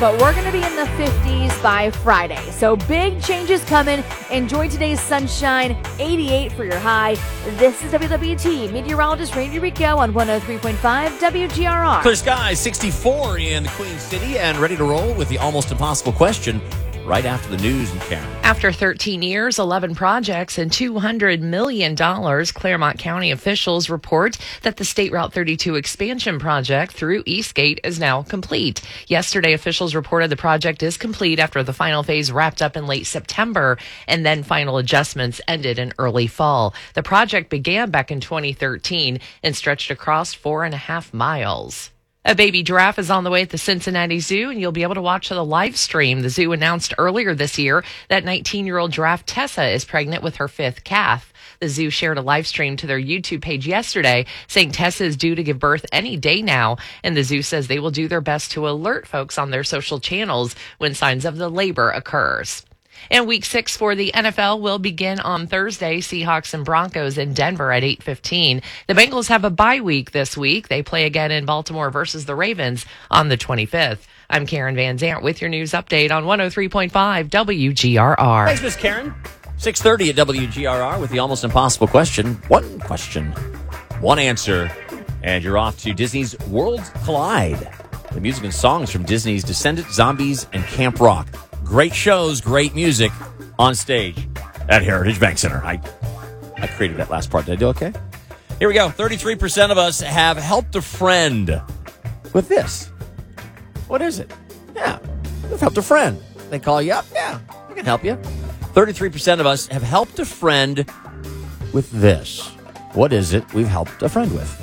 but we're going to be in the 50s by Friday. So big changes coming. Enjoy today's sunshine, 88 for your high. This is WWT meteorologist Randy Rico on 103.5 WGRR. Clear skies, 64 in the Queen City, and ready to roll with the almost impossible question right after the news. And Karen. After 13 years, 11 projects, and $200 million, Claremont County officials report that the State Route 32 expansion project through Eastgate is now complete. Yesterday, officials reported the project is complete after the final phase wrapped up in late September, and then final adjustments ended in early fall. The project began back in 2013 and stretched across 4.5 miles. A baby giraffe is on the way at the Cincinnati Zoo, and you'll be able to watch the live stream. The zoo announced earlier this year that 19-year-old giraffe Tessa is pregnant with her 5th calf. The zoo shared a live stream to their YouTube page yesterday, saying Tessa is due to give birth any day now, and the zoo says they will do their best to alert folks on their social channels when signs of the labor occurs. And Week 6 for the NFL will begin on Thursday. Seahawks and Broncos in Denver at 8:15. The Bengals have a bye week this week. They play again in Baltimore versus the Ravens on the 25th. I'm Karen Van Zant with your news update on 103.5 WGRR. Thanks, Miss Karen. 6:30 at WGRR with the almost impossible question. One question, one answer, and you're off to Disney's Worlds Collide. The music and songs from Disney's Descendants, Zombies, and Camp Rock. Great shows, great music on stage at Heritage Bank Center. I created that last part. Did I do okay? Here we go. 33% of us have helped a friend with this. What is it? Yeah, we've helped a friend. They call you up. Yeah, we can help you. 33% of us have helped a friend with this. What is it we've helped a friend with?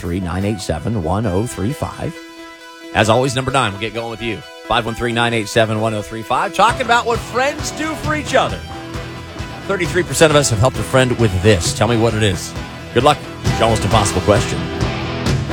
513-987-1035. As always, number 9. We'll get going with you. 513-987-1035. Talking about what friends do for each other. 33% of us have helped a friend with this. Tell me what it is. Good luck. It's your almost impossible question.